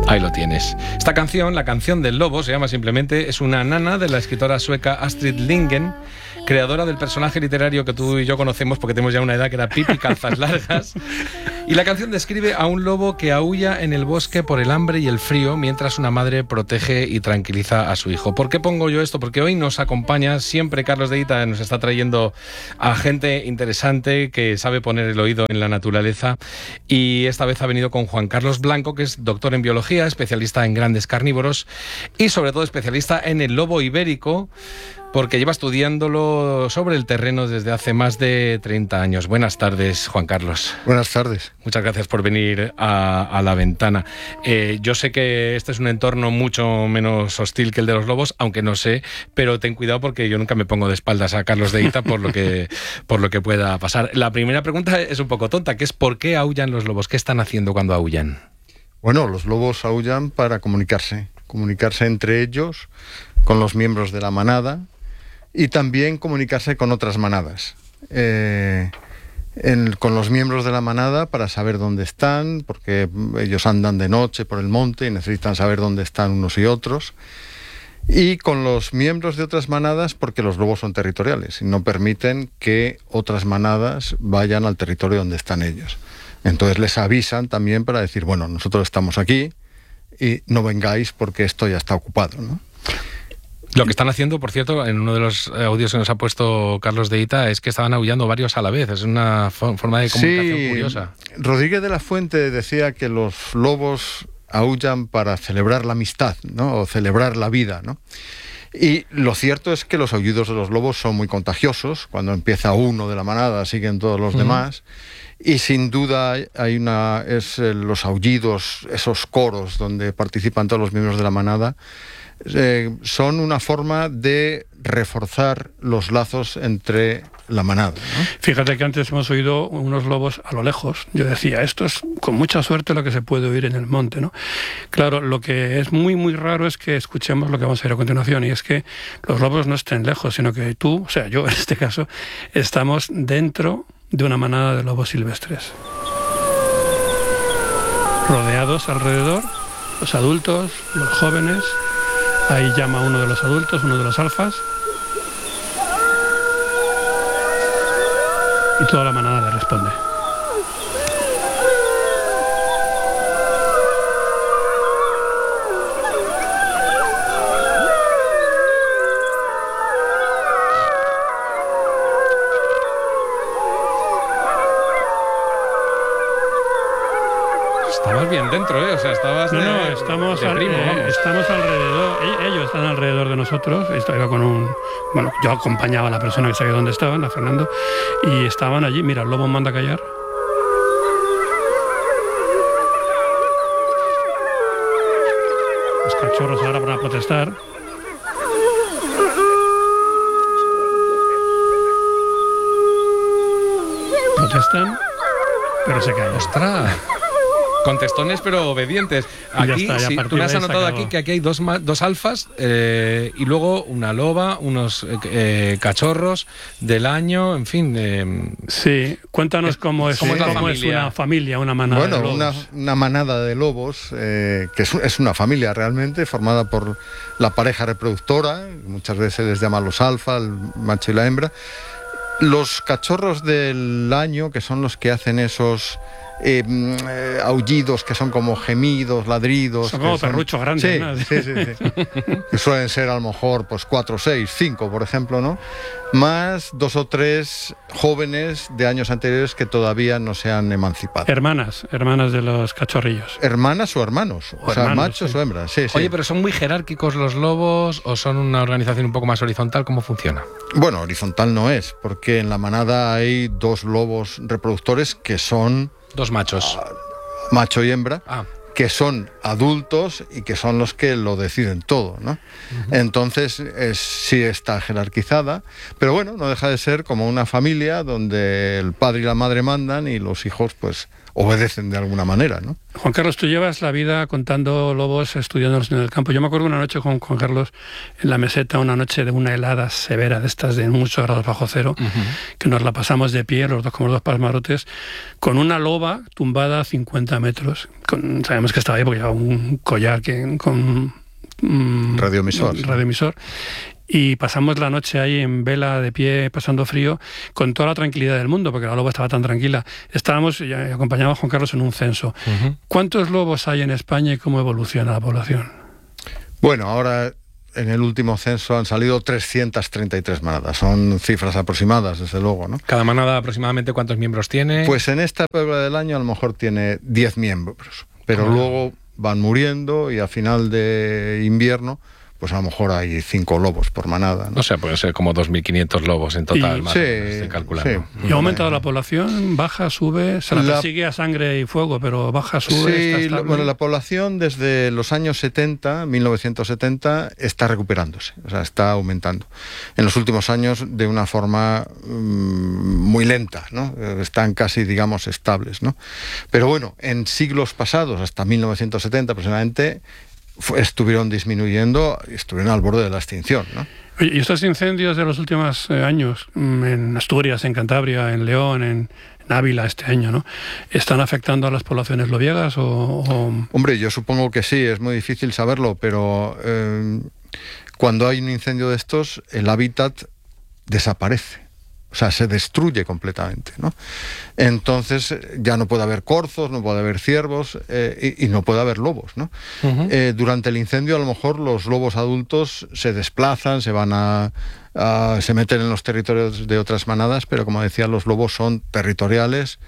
Ahí lo tienes. Esta canción, la canción del lobo, se llama simplemente, es una nana de la escritora sueca Astrid Lindgren, creadora del personaje literario que tú y yo conocemos porque tenemos ya una edad, que era Pippi Calzas Largas. Y la canción describe a un lobo que aúlla en el bosque por el hambre y el frío mientras una madre protege y tranquiliza a su hijo. ¿Por qué pongo yo esto? Porque hoy nos acompaña siempre Carlos de Ita, nos está trayendo a gente interesante que sabe poner el oído en la naturaleza, y esta vez ha venido con Juan Carlos Blanco, que es doctor en biología, especialista en grandes carnívoros y sobre todo especialista en el lobo ibérico, porque lleva estudiándolo sobre el terreno desde hace más de 30 años. Buenas tardes, Juan Carlos. Buenas tardes. Muchas gracias por venir a La Ventana. Yo sé que este es un entorno mucho menos hostil que el de los lobos, aunque no sé, pero ten cuidado porque yo nunca me pongo de espaldas a Carlos de Ita por lo que pueda pasar. La primera pregunta es un poco tonta, que es ¿por qué aúllan los lobos? ¿Qué están haciendo cuando aúllan? Bueno, los lobos aúllan para comunicarse entre ellos, con los miembros de la manada, y también comunicarse con otras manadas. Con los miembros de la manada para saber dónde están, porque ellos andan de noche por el monte y necesitan saber dónde están unos y otros. Y con los miembros de otras manadas porque los lobos son territoriales y no permiten que otras manadas vayan al territorio donde están ellos. Entonces les avisan también para decir, bueno, nosotros estamos aquí y no vengáis porque esto ya está ocupado, ¿no? Lo que están haciendo, por cierto, en uno de los audios que nos ha puesto Carlos de Ita, es que estaban aullando varios a la vez. Es una forma de comunicación curiosa. Rodríguez de la Fuente decía que los lobos aúllan para celebrar la amistad, ¿no? O celebrar la vida, ¿no? Y lo cierto es que los aullidos de los lobos son muy contagiosos. Cuando empieza uno de la manada, siguen todos los demás. Y sin duda los aullidos, esos coros donde participan todos los miembros de la manada, son una forma de reforzar los lazos entre la manada, ¿no? Fíjate que antes hemos oído unos lobos a lo lejos. Yo decía, esto es con mucha suerte lo que se puede oír en el monte, ¿no? Claro, lo que es muy, muy raro es que escuchemos lo que vamos a ver a continuación, y es que los lobos no estén lejos, sino que tú, o sea, yo en este caso, estamos dentro de una manada de lobos silvestres. Rodeados alrededor, los adultos, los jóvenes. Ahí llama uno de los adultos, uno de los alfas, y toda la manada le responde. Estabas bien dentro, ¿eh? O sea, estabas estamos alrededor, ellos están alrededor de nosotros. Iba yo acompañaba a la persona que sabía dónde estaban, a Fernando, y estaban allí. Mira, el lobo manda a callar. Los cachorros ahora van a protestar. Protestan, pero se callan. ¡Ostras! Contestones pero obedientes. Aquí, sí, tú me has anotado aquí que aquí hay dos alfas y luego una loba, unos cachorros del año, en fin. Sí, cuéntanos cómo es una familia, una manada de lobos. Bueno, una manada de lobos, que es una familia realmente, formada por la pareja reproductora, muchas veces se les llama los alfa, el macho y la hembra. Los cachorros del año, que son los que hacen esos aullidos que son como gemidos, ladridos. Son como perruchos grandes, ¿no? Sí. Que suelen ser a lo mejor pues 4, 6, 5, por ejemplo, ¿no? Más 2 o 3 jóvenes de años anteriores que todavía no se han emancipado. Hermanas de los cachorrillos. Hermanas o hermanos, o sea, machos o hembras, sí. Oye, pero ¿son muy jerárquicos los lobos o son una organización un poco más horizontal? ¿Cómo funciona? Bueno, horizontal no es, porque en la manada hay 2 lobos reproductores que son... 2 machos. Macho y hembra, que son adultos y que son los que lo deciden todo, ¿no? Entonces, sí está jerarquizada, pero bueno, no deja de ser como una familia donde el padre y la madre mandan y los hijos, pues, obedecen de alguna manera, ¿no? Juan Carlos, tú llevas la vida contando lobos, estudiándolos en el campo. Yo me acuerdo una noche con Juan Carlos en la meseta, una noche de una helada severa, de estas de muchos grados bajo cero, que nos la pasamos de pie, los dos como dos pasmarotes, con una loba tumbada a 50 metros. Sabemos que estaba ahí porque llevaba un collar con radioemisor. Y pasamos la noche ahí en vela, de pie, pasando frío, con toda la tranquilidad del mundo, porque la loba estaba tan tranquila. Estábamos, y acompañaba a Juan Carlos en un censo. ¿Cuántos lobos hay en España y cómo evoluciona la población? Bueno, ahora en el último censo han salido 333 manadas. Son cifras aproximadas, desde luego, ¿no? ¿Cada manada aproximadamente cuántos miembros tiene? Pues en esta época del año a lo mejor tiene 10 miembros, pero luego van muriendo y a final de invierno pues a lo mejor hay 5 lobos por manada, ¿no? O sea, puede ser como 2.500 lobos en total, más estoy calculando. Sí. ¿Y ha aumentado la población? ¿Baja, sube? Se la persigue a sangre y fuego, pero baja, sube, sí, bueno, la población desde los años 70, 1970, está recuperándose, o sea, está aumentando. En los últimos años de una forma muy lenta, ¿no? Están casi, digamos, estables, ¿no? Pero bueno, en siglos pasados, hasta 1970 aproximadamente, estuvieron disminuyendo, estuvieron al borde de la extinción, ¿no? ¿Y estos incendios de los últimos años, en Asturias, en Cantabria, en León, en Ávila este año, ¿no? ¿Están afectando a las poblaciones lobiegas o...? Hombre, yo supongo que sí, es muy difícil saberlo, pero cuando hay un incendio de estos, el hábitat desaparece. O sea, se destruye completamente, ¿no? Entonces ya no puede haber corzos, no puede haber ciervos y no puede haber lobos, ¿no? Durante el incendio a lo mejor los lobos adultos se desplazan, se meten en los territorios de otras manadas, pero como decía, los lobos son territoriales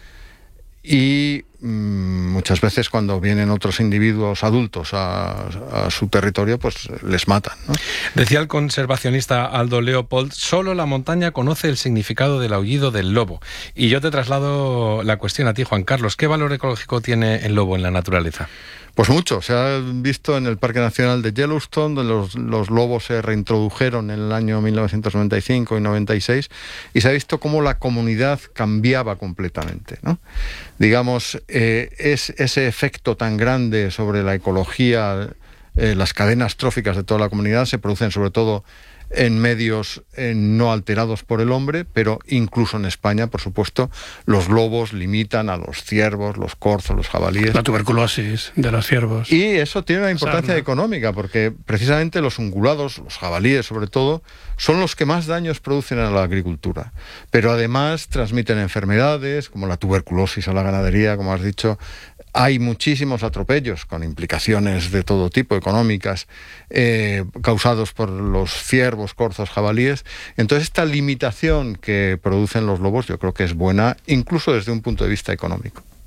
y muchas veces cuando vienen otros individuos adultos a su territorio, pues les matan, ¿no? Decía el conservacionista Aldo Leopold, solo la montaña conoce el significado del aullido del lobo. Y yo te traslado la cuestión a ti, Juan Carlos. ¿Qué valor ecológico tiene el lobo en la naturaleza? Pues mucho. Se ha visto en el Parque Nacional de Yellowstone, donde los lobos se reintrodujeron en el año 1995 y 96, y se ha visto cómo la comunidad cambiaba completamente, ¿no? Digamos, es ese efecto tan grande sobre la ecología, las cadenas tróficas de toda la comunidad se producen sobre todo en medios no alterados por el hombre, pero incluso en España, por supuesto, los lobos limitan a los ciervos, los corzos, los jabalíes. La tuberculosis de los ciervos. Y eso tiene una importancia económica, porque precisamente los ungulados, los jabalíes sobre todo, son los que más daños producen a la agricultura. Pero además transmiten enfermedades, como la tuberculosis a la ganadería, como has dicho. Hay muchísimos atropellos con implicaciones de todo tipo, económicas, causados por los ciervos, corzos, jabalíes. Entonces esta limitación que producen los lobos yo creo que es buena, incluso desde un punto de vista económico.